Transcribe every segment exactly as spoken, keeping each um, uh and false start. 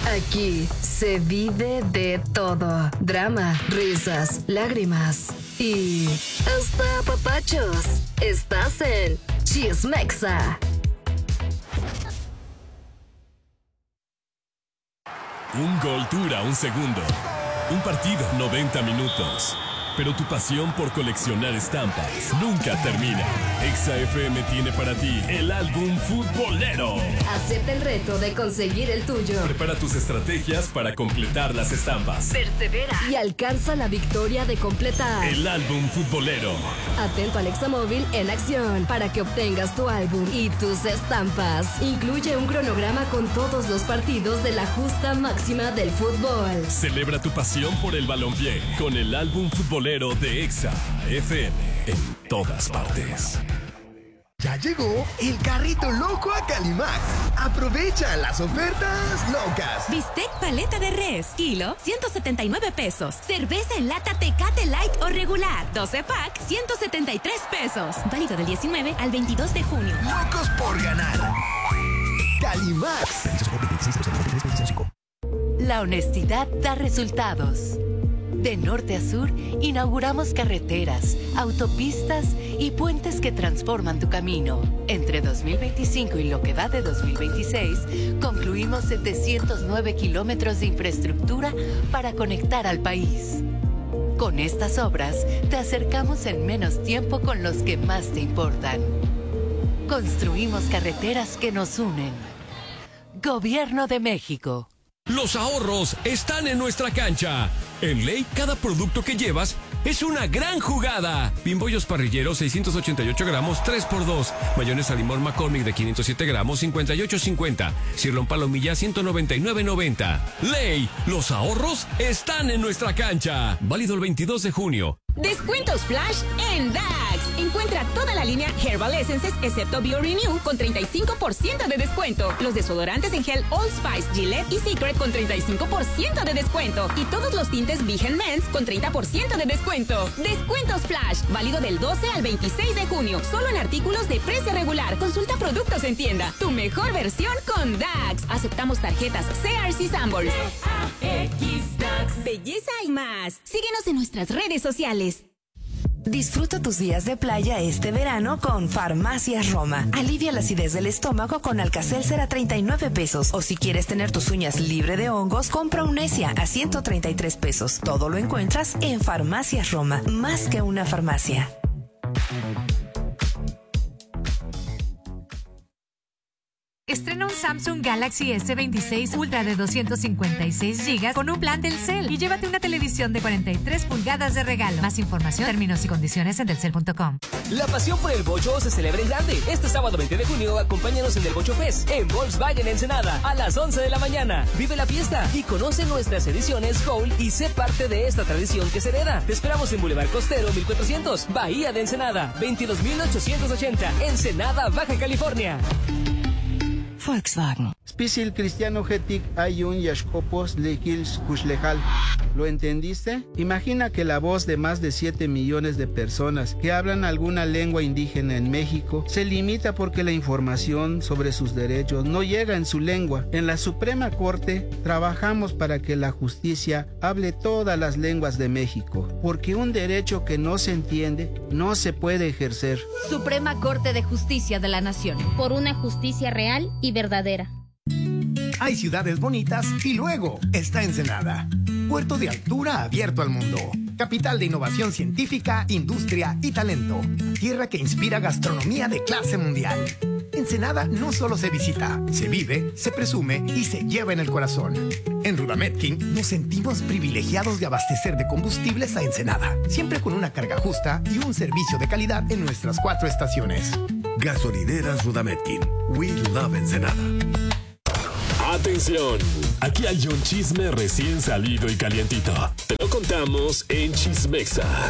Aquí se vive de todo. Drama, risas, lágrimas y hasta papachos. Estás en Chismexa. Un gol dura un segundo. Un partido, noventa minutos. Pero tu pasión por coleccionar estampas nunca termina. Exa F M tiene para ti el álbum futbolero. Acepta el reto de conseguir el tuyo. Prepara tus estrategias para completar las estampas. Persevera y alcanza la victoria de completar el álbum futbolero. Atento al Exa Móvil en acción para que obtengas tu álbum y tus estampas. Incluye un cronograma con todos los partidos de la justa máxima del fútbol. Celebra tu pasión por el balompié con el álbum futbolero de Exa F M en todas partes. Ya llegó el carrito loco a Calimax. Aprovecha las ofertas locas. Bistec paleta de res, kilo, ciento setenta y nueve pesos. Cerveza en lata Tecate Light o regular, doce pack, ciento setenta y tres pesos. Válido del diecinueve al veintidós de junio. Locos por ganar. Calimax. La honestidad da resultados. De norte a sur, inauguramos carreteras, autopistas y puentes que transforman tu camino. Entre dos mil veinticinco y lo que va de dos mil veintiséis, concluimos setecientos nueve kilómetros de infraestructura para conectar al país. Con estas obras, te acercamos en menos tiempo con los que más te importan. Construimos carreteras que nos unen. Gobierno de México. Los ahorros están en nuestra cancha. En Ley, cada producto que llevas es una gran jugada. Bimbollos parrilleros, seiscientos ochenta y ocho gramos, tres por dos. Mayonesa limón McCormick de quinientos siete gramos, cincuenta y ocho cincuenta. Cirlón palomilla, ciento noventa y nueve noventa. Ley, los ahorros están en nuestra cancha. Válido el veintidós de junio. Descuentos flash en Dax. Encuentra toda la línea Herbal Essences excepto BioRenew con treinta y cinco por ciento de descuento. Los desodorantes en gel Old Spice, Gillette y Secret con treinta y cinco por ciento de descuento. Y todos los tintes Vigen Men's con treinta por ciento de descuento. Descuentos flash. Válido del doce al veintiséis de junio. Solo en artículos de precio regular. Consulta productos en tienda. Tu mejor versión con Dax. Aceptamos tarjetas C R C Sanborns. Dax. Belleza y más. Síguenos en nuestras redes sociales. Disfruta tus días de playa este verano con Farmacias Roma. Alivia la acidez del estómago con Alka-Seltzer a treinta y nueve pesos. O si quieres tener tus uñas libre de hongos, compra Unesia a ciento treinta y tres pesos. Todo lo encuentras en Farmacias Roma. Más que una farmacia. Estrena un Samsung Galaxy S veintiséis Ultra de doscientos cincuenta y seis gigas con un plan Telcel y llévate una televisión de cuarenta y tres pulgadas de regalo. Más información, términos y condiciones en telcel punto com. La pasión por el bocho se celebra en grande. Este sábado veinte de junio, acompáñanos en el Bocho Fest en Volkswagen Ensenada a las once de la mañana. Vive la fiesta y conoce nuestras ediciones Gold y sé parte de esta tradición que se hereda. Te esperamos en Boulevard Costero mil cuatrocientos, Bahía de Ensenada, veintidós mil ochocientos ochenta, Ensenada, Baja California. Volkswagen. Spisil Cristiano Getic Ayun Yashkopos Lehils Kushlehal. ¿Lo entendiste? Imagina que la voz de más de siete millones de personas que hablan alguna lengua indígena en México se limita porque la información sobre sus derechos no llega en su lengua. En la Suprema Corte trabajamos para que la justicia hable todas las lenguas de México, porque un derecho que no se entiende no se puede ejercer. Suprema Corte de Justicia de la Nación. Por una justicia real y verdadera. Hay ciudades bonitas y luego está Ensenada. Puerto de altura abierto al mundo. Capital de innovación científica, industria y talento. Tierra que inspira gastronomía de clase mundial. Ensenada no solo se visita, se vive, se presume y se lleva en el corazón. En Rudametkin nos sentimos privilegiados de abastecer de combustibles a Ensenada, siempre con una carga justa y un servicio de calidad en nuestras cuatro estaciones. Gasolineras Rudametkin. We love Ensenada. Atención, aquí hay un chisme recién salido y calientito. Te lo contamos en Chismexa.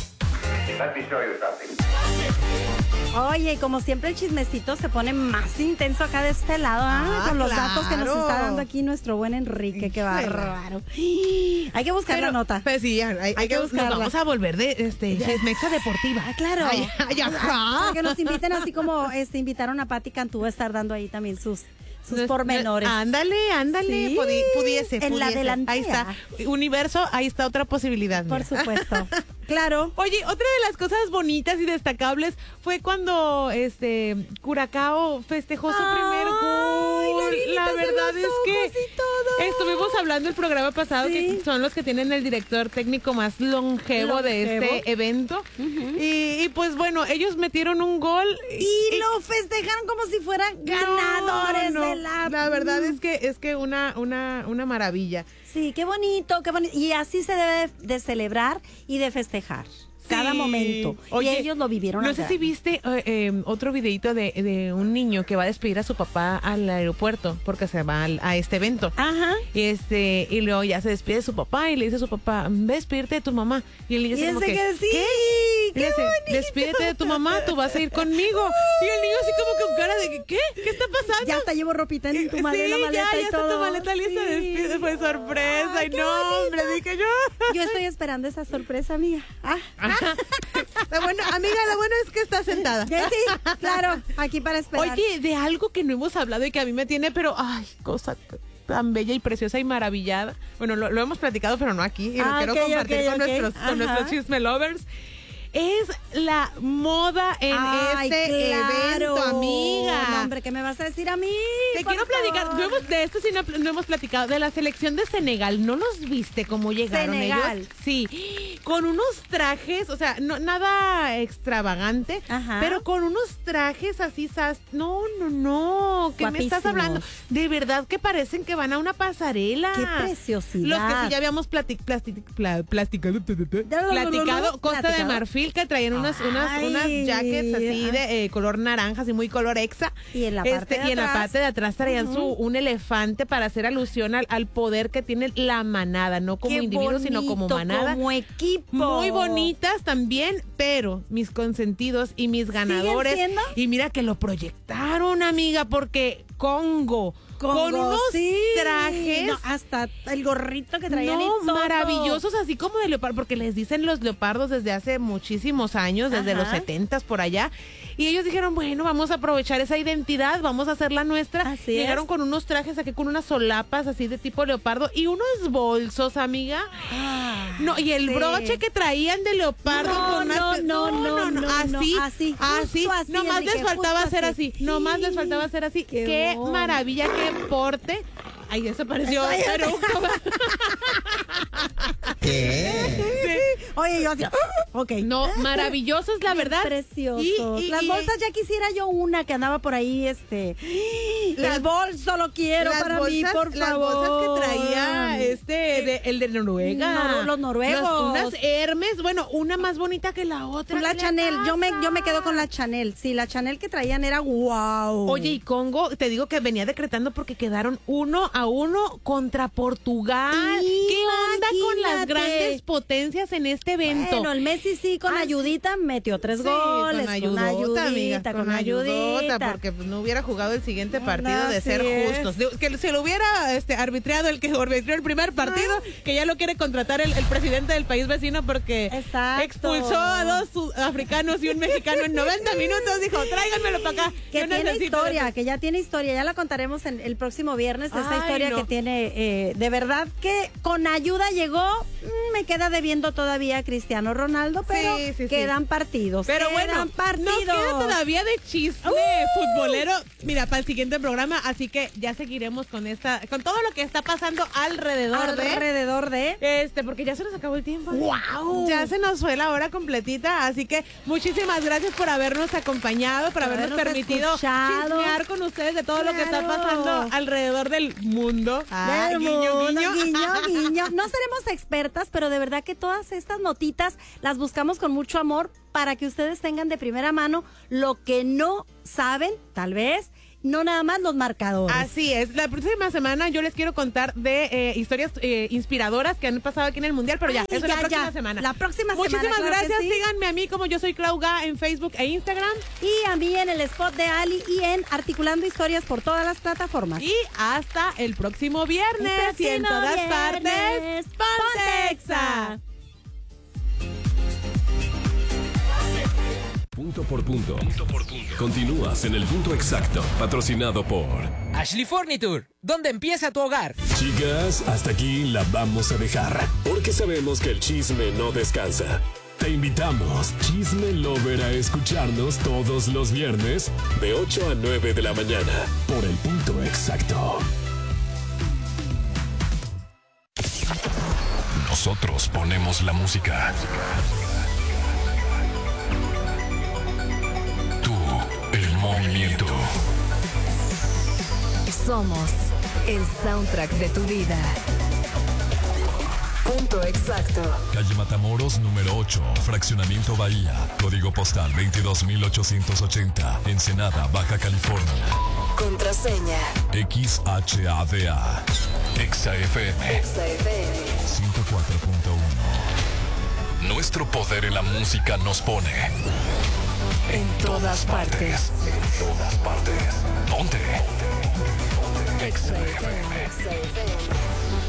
Oye, como siempre el chismecito se pone más intenso acá de este lado, ¿ah? Ah, Con los claro. datos que nos está dando aquí nuestro buen Enrique, qué bárbaro. Hay que buscar Pero, la nota. Pues sí, hay, hay, Hay que que buscarla. Nos vamos a volver de este, Chismexa deportiva. Ah, claro. Ay, ay, ajá. Para que nos inviten así como este, invitaron a Pati Cantú a estar dando ahí también sus, sus pormenores. Ándale, ándale, Sí, pudi- pudiese, en la pudiese. delantera. Ahí está. Universo, ahí está otra posibilidad. Por mira. supuesto. Claro. Oye, otra de las cosas bonitas y destacables fue cuando este Curacao festejó su Ay, primer gol. lagrimitas La en verdad los es que ojos y todo. estuvimos hablando el programa pasado Sí. que son los que tienen el director técnico más longevo, de Longevo. este evento. y, y, pues bueno, ellos metieron un gol Y lo festejaron como si fueran ganadores No, no, de la... La verdad es que es que una una una maravilla. Sí, qué bonito, qué bonito. Y así se debe de celebrar y de festejar. Cada Sí. momento. Oye, y ellos lo vivieron. No al sé grande. si viste eh, eh, otro videito de, de un niño que va a despedir a su papá al aeropuerto porque se va al- a este evento. Ajá. Y este y luego ya se despide de su papá y le dice a su papá, ve a despedirte de tu mamá. Y el niño Y así como ese que, que sí, ¿qué? Y qué le dice, bonito. despídete de tu mamá, tú vas a ir conmigo. Y el niño así como con cara de que, ¿qué? ¿Qué está pasando? Ya hasta llevo ropita en tu maleta, sí, la maleta ya, y ya está todo. tu maleta lista, Sí. despide, fue sorpresa. Ay, y qué no, bonito. hombre, dije yo. Yo estoy esperando esa sorpresa, amiga. Ah, Lo bueno, amiga, lo bueno es que está sentada. ya sí, claro, aquí para esperar. Oye, de algo que no hemos hablado y que a mí me tiene, pero, ay, cosa tan bella y preciosa y maravillada. Bueno, lo, lo hemos platicado, pero no aquí. Y lo Ah, quiero ok, compartir ok, con, ok. nuestros, Ajá. con nuestros chisme lovers. Es la moda en Ay, este claro. evento, amiga. No, hombre, ¿qué me vas a decir a mí? Te Por quiero platicar, favor. no hemos- de esto sí no, no hemos platicado, de la selección de Senegal. ¿No los viste cómo llegaron Senegal. ellos? Sí, con unos trajes, o sea, no, nada extravagante, Ajá. pero con unos trajes así, sas, no, no, no, ¿qué me estás Guapísimos. hablando? De verdad que parecen que van a una pasarela. ¡Qué preciosidad! Los que sí ya habíamos plati- plasti- pla- plasticado, platicado, Costa de Platicado. Marfil, que traían unas, unas, Ay, unas jackets así ajá. de eh, color naranja, así muy color exa. Y en la parte de y en la atrás. parte de atrás traían su, un elefante para hacer alusión al, al poder que tiene la manada, no como Qué individuo, sino como bonito, manada. como equipo. Muy bonitas también, pero mis consentidos y mis ganadores. siendo? Y mira que lo proyectaron, amiga, porque Congo, con Congo, unos sí. trajes. No, hasta el gorrito que traían No, y todo. maravillosos, así como de leopardo, porque les dicen los leopardos desde hace muchísimos años, desde Ajá. los setentas por allá. Y ellos dijeron, bueno, vamos a aprovechar esa identidad, vamos a hacer la nuestra. Así Llegaron es. con unos trajes aquí, con unas solapas así de tipo leopardo y unos bolsos, amiga. Ah, No, y el sí. broche que traían de leopardo No, con unas- no, no, no, no, así, no, así, así, justo así, nomás Enrique, les faltaba justo hacer así. así, nomás les faltaba hacer así. Qué Qué, bueno. maravilla, qué porte. Ay, eso pareció Ay, pero un caballo. Oye, yo así, ok. No, maravillosos, la verdad. Preciosos. Y- y- Las y- bolsas ya quisiera yo una que andaba por ahí, este. Las- el bolso lo quiero las para bolsas, mí, por las favor. bolsas que traía este, de- el de Noruega. No, los noruegos. Los- unas Hermes, bueno, una más bonita que la otra. La ¿Qué Chanel, le yo me, pasa? yo me quedo con la Chanel. Sí, la Chanel que traían era wow. Oye, y Congo, te digo que venía decretando porque quedaron uno a uno contra Portugal. ¿Qué onda con las Imagínate. grandes potencias en este evento? Bueno, el Messi sí, con Ah, ayudita, metió tres Sí, goles. con ayudota, ayudita, amiga, con, con ayudota, ayudita. porque pues, no hubiera jugado el siguiente partido de Así ser es. justos. De- que se lo hubiera este, arbitrado el que arbitró el primer partido, que ya lo quiere contratar el, el presidente del país vecino porque Exacto. expulsó a dos sudafricanos y un mexicano en noventa minutos. Dijo, tráiganmelo para acá. Que yo tiene necesito historia, eso". que ya tiene historia, ya la contaremos en el próximo viernes, esa Ay, historia no. que tiene, eh, de verdad que con ayuda llegó, mm, me queda debiendo todavía Cristiano Ronaldo, pero Sí, sí, sí. quedan partidos, Pero quedan bueno, partidos. nos queda todavía de chisme Uh. futbolero, mira, para el siguiente programa, así que ya seguiremos con esta, con todo lo que está pasando alrededor, de, alrededor de, este, porque ya se nos acabó el tiempo. ¡Wow! Ya se nos fue la hora completita, así que muchísimas gracias por habernos acompañado, por Por habernos habernos permitido escuchado. chismear con ustedes de todo lo que está Claro. pasando alrededor del mundo. Ah, Del guiño, mundo, guiño. guiño, guiño. No seremos expertas, pero de verdad que todas estas notitas las buscamos con mucho amor para que ustedes tengan de primera mano lo que no saben, tal vez, no nada más los marcadores. Así es, la próxima semana yo les quiero contar de eh, historias eh, inspiradoras que han pasado aquí en el Mundial, pero ya, Ay, eso ya, la próxima ya. semana. La próxima Muchísimas semana, claro que gracias, sí. síganme a mí como yo soy Clauga en Facebook e Instagram. Y a mí en el spot de Ali y en Articulando Historias por todas las plataformas. Y hasta el próximo viernes El y en próximo todas viernes, partes, Pontexa. Punto por punto. Punto por punto. Continúas en el punto exacto, patrocinado por Ashley Furniture, donde empieza tu hogar. Chicas, hasta aquí la vamos a dejar, porque sabemos que el chisme no descansa. Te invitamos, Chisme Lover, a escucharnos todos los viernes de ocho a nueve de la mañana por el punto exacto. Nosotros ponemos la música. Tú, el movimiento. Somos el soundtrack de tu vida. Punto exacto. Calle Matamoros, número ocho, Fraccionamiento Bahía. Código postal veintidós mil ochocientos ochenta, Ensenada, Baja California. Contraseña X H A D A. Exa F M. Exa F M. ciento cuatro punto uno. Nuestro poder en la música nos pone en todas partes. En todas partes. Ponte. Exa F M.